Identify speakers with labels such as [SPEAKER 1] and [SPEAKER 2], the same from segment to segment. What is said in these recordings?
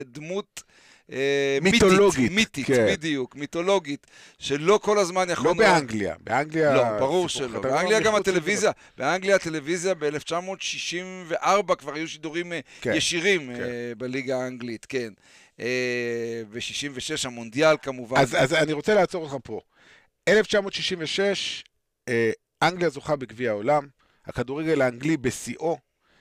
[SPEAKER 1] דמות
[SPEAKER 2] מיתולוגית.
[SPEAKER 1] מיתית,
[SPEAKER 2] כן.
[SPEAKER 1] בדיוק, מיתולוגית, שלא כל הזמן יכולנו...
[SPEAKER 2] לא באנגליה, באנגליה...
[SPEAKER 1] לא, ברור
[SPEAKER 2] סיפור
[SPEAKER 1] שלא.
[SPEAKER 2] אחר.
[SPEAKER 1] באנגליה גם
[SPEAKER 2] מחוץ
[SPEAKER 1] הטלוויזיה, באנגליה הטלוויזיה ב-1964 כבר היו שידורים
[SPEAKER 2] כן,
[SPEAKER 1] ישירים
[SPEAKER 2] כן.
[SPEAKER 1] בליגה האנגלית, כן. ב-66 המונדיאל כמובן.
[SPEAKER 2] אז אני רוצה לעצור אותך פה. 1966, אנגליה זוכה בגביע העולם, הכדורגל האנגלי בשיאו,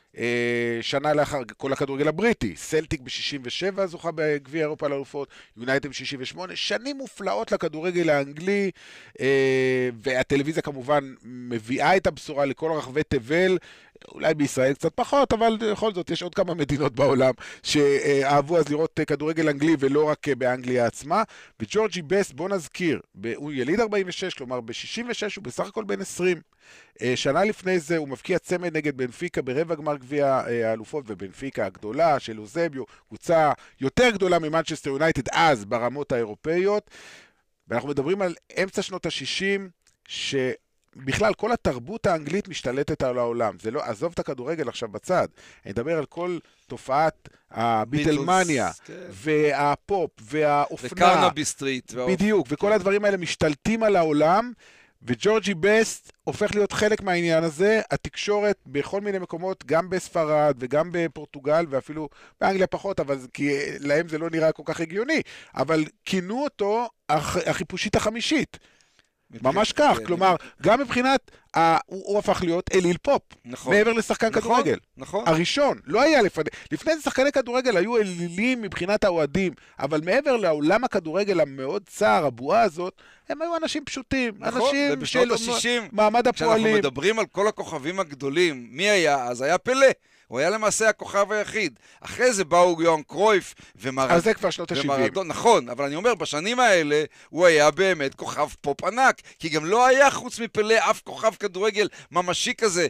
[SPEAKER 2] שנה לאחר כל הכדורגל הבריטי, סלטיק ב-67 זוכה בגביע אירופה לאלופות, יונייטד ב-68, שנים מופלאות לכדורגל האנגלי, והטלוויזיה כמובן מביאה את הבשורה לכל רחבי תבל, אולי בישראל קצת פחות, אבל בכל זאת יש עוד כמה מדינות בעולם שאהבו אז לראות כדורגל אנגלי ולא רק באנגליה עצמה. וג'ורג'י בסט, בוא נזכיר, הוא יליד 46, כלומר ב-66 הוא בסך הכל בן 20. שנה לפני זה הוא מבקיע צמד נגד בנפיקה ברבע גמר גביע האלופות, ובנפיקה הגדולה של אוזביו, קבוצה יותר גדולה ממנצ'סטר יונייטד אז ברמות האירופאיות. ואנחנו מדברים על אמצע שנות ה-60, בכלל, כל התרבות האנגלית משתלטת על העולם. זה לא, עזוב את הכדורגל עכשיו בצד. אני מדבר על כל תופעת הביטלמניה, והפופ, והאופנה.
[SPEAKER 1] וקרנבי סטריט.
[SPEAKER 2] בדיוק, וכל הדברים האלה משתלטים על העולם, וג'ורג'י בסט הופך להיות חלק מהעניין הזה. התקשורת בכל מיני מקומות, גם בספרד וגם בפורטוגל, ואפילו באנגליה פחות, אבל כי להם זה לא נראה כל כך הגיוני. אבל כינו אותו החיפושית החמישית. ממש כך, כלומר, גם מבחינת, הוא הפך להיות אליל פופ, מעבר לשחקן כדורגל.
[SPEAKER 1] נכון.
[SPEAKER 2] הראשון, לא היה לפני זה שחקני כדורגל היו אלילים מבחינת האוהדים, אבל מעבר לעולם הכדורגל המאוד צער, הבועה הזאת, הם היו אנשים פשוטים, אנשים של מעמד הפועלים.
[SPEAKER 1] כשאנחנו מדברים על כל הכוכבים הגדולים, מי היה? אז היה פלה. הוא היה למעשה הכוכב היחיד. אחרי זה באו יוהאן קרויף ומרדונה.
[SPEAKER 2] אז זה כבר שנות ה-70.
[SPEAKER 1] נכון, אבל אני אומר, בשנים האלה הוא היה באמת כוכב פופ ענק, כי גם לא היה חוץ מפלה אף כוכב כדורגל ממשי כזה,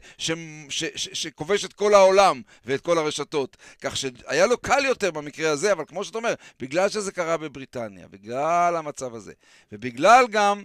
[SPEAKER 1] שכובש את כל העולם ואת כל הרשתות. כך שהיה לו קל יותר במקרה הזה, אבל כמו שאתה אומר, בגלל שזה קרה בבריטניה, בגלל המצב הזה, ובגלל גם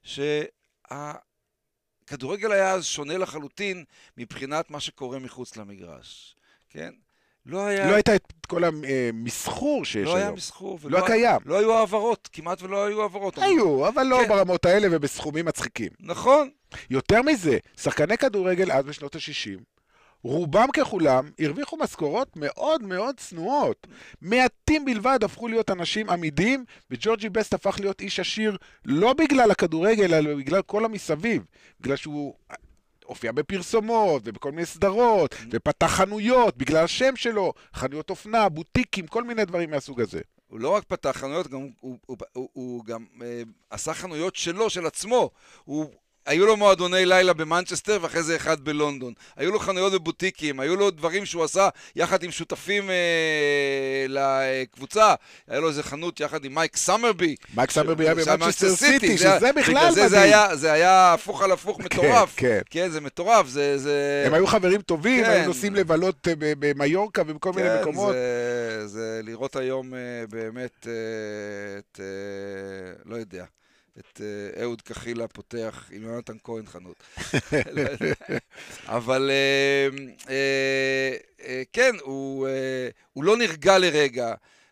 [SPEAKER 1] כדורגל היה אז שונה לחלוטין מבחינת מה שקורה מחוץ למגרש, כן? לא
[SPEAKER 2] הייתה את כל המסחור שיש היום.
[SPEAKER 1] לא היה מסחור.
[SPEAKER 2] לא קיים.
[SPEAKER 1] לא היו העברות, כמעט ולא היו העברות.
[SPEAKER 2] היו, אבל לא ברמות האלה ובסכומים מצחיקים.
[SPEAKER 1] נכון.
[SPEAKER 2] יותר מזה, שחקני כדורגל אז בשנות ה-60, רובם ככולם הרוויחו משכורות מאוד מאוד צנועות. מעטים בלבד הפכו להיות אנשים עמידים, וג'ורג'י בסט הפך להיות איש עשיר לא בגלל הכדורגל, אלא בגלל כל המסביב. בגלל שהוא הופיע בפרסומות ובכל מיני סדרות, ופתח חנויות בגלל השם שלו, חנויות אופנה, בוטיקים, כל מיני דברים מהסוג הזה.
[SPEAKER 1] הוא לא רק פתח חנויות, הוא גם עשה חנויות שלו, של עצמו. היו לו מועדוני לילה במנצ'סטר ואחרי זה אחד בלונדון. היו לו חנויות בבוטיקים, היו לו דברים שהוא עשה יחד עם שותפים לקבוצה. היה לו איזה חנות יחד עם מייק סמרבי.
[SPEAKER 2] מייק סמרבי היה במנצ'סטר סיטי, שזה בכלל מדהים.
[SPEAKER 1] זה היה הפוך על הפוך מטורף.
[SPEAKER 2] כן.
[SPEAKER 1] כן, זה מטורף. הם
[SPEAKER 2] היו חברים טובים, היו נוסעים לבלות במיורקה ובכל מיני מקומות.
[SPEAKER 1] כן, זה לראות היום באמת לא יודע. את אהוד כחילה פותח עם יונתן כהן חנות. אבל כן, הוא לא נרגע לרגע,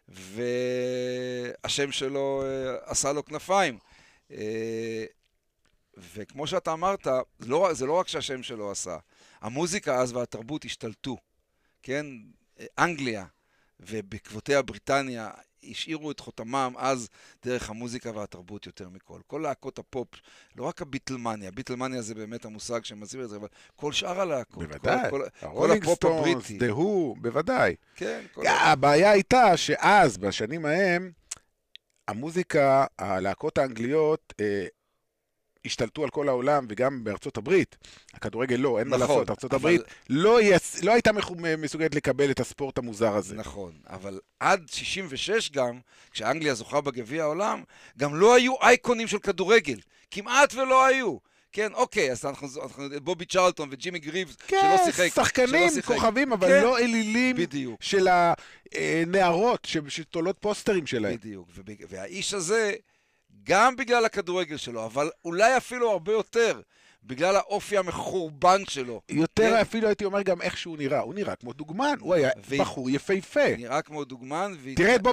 [SPEAKER 1] והשם שלו עשה לו כנפיים. וכמו שאתה אמרת, זה לא רק שהשם שלו עשה. המוזיקה אז והתרבות השתלטו. כן? אנגליה ובעקבותיה בריטניה השאירו את חותמם אז דרך המוזיקה והתרבות יותר מכל. כל להקות הפופ, לא רק הביטלמניה, ביטלמניה זה באמת המושג שמסביר את זה, אבל כל שאר הלהקות.
[SPEAKER 2] בוודאי.
[SPEAKER 1] כל הפופ הבריטי.
[SPEAKER 2] The Who, בוודאי.
[SPEAKER 1] כן.
[SPEAKER 2] הבעיה הייתה שאז, בשנים ההם, המוזיקה, הלהקות האנגליות, השתלטו על כל העולם, וגם בארצות הברית. הכדורגל לא, אין מה לעשות. ארצות הברית לא הייתה מסוגלת לקבל את הספורט המוזר הזה.
[SPEAKER 1] נכון, אבל עד 66 גם, כשאנגליה זוכה בגביע העולם, גם לא היו אייקונים של כדורגל. כמעט ולא היו. כן, אוקיי, אז אנחנו בובי צ'רלטון וג'ימי גריבס, שלא שיחק.
[SPEAKER 2] כן, שחקנים, כוכבים, אבל לא אלילים של הנערות שתולות פוסטרים שלהם.
[SPEAKER 1] בדיוק, והאיש הזה, גם בגלל הכדורגל שלו, אבל אולי אפילו הרבה יותר, בגלל האופי המחורבן שלו.
[SPEAKER 2] יותר אפילו הייתי אומר גם איך שהוא נראה. הוא נראה כמו דוגמן, הוא היה בחור יפהפה.
[SPEAKER 1] נראה כמו דוגמן.
[SPEAKER 2] תראה את בוב